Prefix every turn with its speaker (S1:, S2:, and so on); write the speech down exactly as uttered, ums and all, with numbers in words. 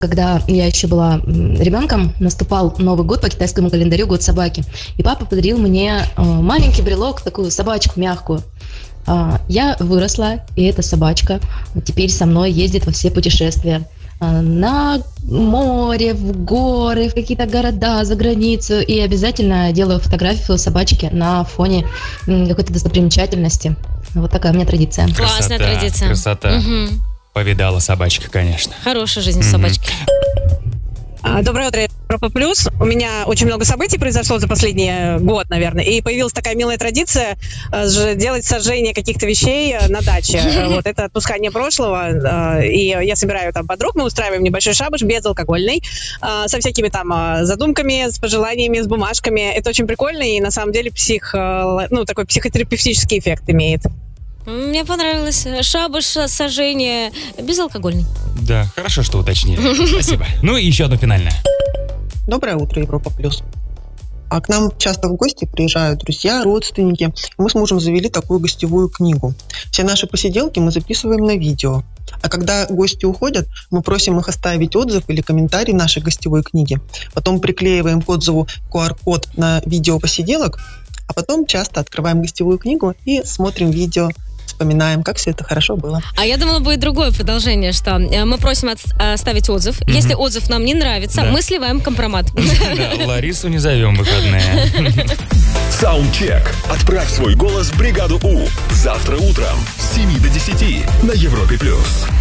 S1: Когда я еще была ребенком, наступал Новый год по китайскому календарю, год собаки. И папа подарил мне маленький брелок, такую собачку мягкую. Я выросла, и эта собачка теперь со мной ездит во все путешествия. На море, в горы, в какие-то города, за границу. И обязательно делаю фотографию собачки на фоне какой-то достопримечательности. Вот такая у меня традиция.
S2: Классная
S3: красота,
S2: традиция.
S3: Красота.
S2: Угу.
S3: Повидала собачка, конечно.
S2: Хорошая жизнь у
S3: Мгм.
S2: собачки.
S4: Доброе утро, Европа Плюс. У меня очень много событий произошло за последний год, наверное, и появилась такая милая традиция э, делать сожжение каких-то вещей э, на даче. Э, Вот это отпускание прошлого, э, и я собираю там подруг, мы устраиваем небольшой шабаш безалкогольный, э, со всякими там э, задумками, с пожеланиями, с бумажками. Это очень прикольно и на самом деле псих, э, ну, такой психотерапевтический эффект имеет.
S2: Мне понравилось. Шабаш, сожжение, безалкогольный.
S3: Да, хорошо, что уточнили. Спасибо. Ну и еще одно финальное.
S5: Доброе утро, Европа Плюс. А к нам часто в гости приезжают друзья, родственники. Мы с мужем завели такую гостевую книгу. Все наши посиделки мы записываем на видео. А когда гости уходят, мы просим их оставить отзыв или комментарий нашей гостевой книги. Потом приклеиваем к отзыву ку ар код на видео посиделок, а потом часто открываем гостевую книгу и смотрим видео, вспоминаем, как все это хорошо было.
S2: А я думала, будет другое продолжение, что э, мы просим от- оставить отзыв.
S3: Мгм.
S2: Если отзыв нам не нравится,
S3: Да.
S2: мы сливаем компромат.
S3: Да, Ларису не зовем в выходные.
S6: Саундчек. Отправь свой голос в бригаду У. Завтра утром с семи до десяти на Европе+. плюс.